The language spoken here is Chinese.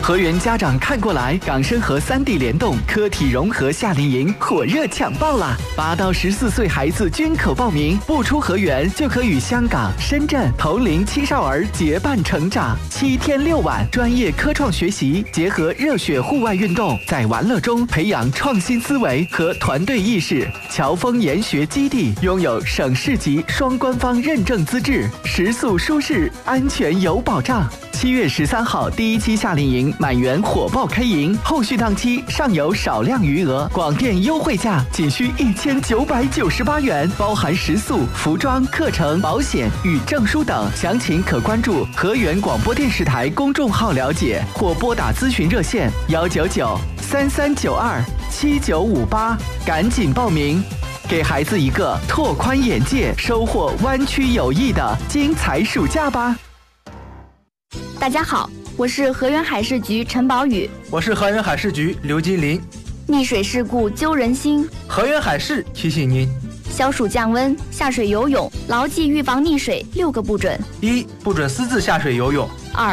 河源家长看过来，港深河3D 联动科体融合夏令营火热抢报啦！8到14岁孩子均可报名，不出河源就可与香港、深圳同龄青少儿结伴成长。7天6晚，专业科创学习，结合热血户外运动，在玩乐中培养创新思维和团队意识。侨丰研学基地拥有省市级双官方认证资质，食宿舒适，安全有保障。7月13号第一期夏令营满员火爆开营，后续档期尚有少量余额，广电优惠价仅需1998元，包含食宿、服装、课程、保险与证书等。详情可关注河源广播电视台公众号了解，或拨打咨询热线199-3392-7958，赶紧报名，给孩子一个拓宽眼界、收获湾区友谊的精彩暑假吧。 大家好，我是河源海事局陈宝宇， 我是河源海事局刘金林。 溺水事故揪人心， 河源海事提醒您： 消暑降温，下水游泳，牢记预防溺水6个不准： 1. 不准私自下水游泳；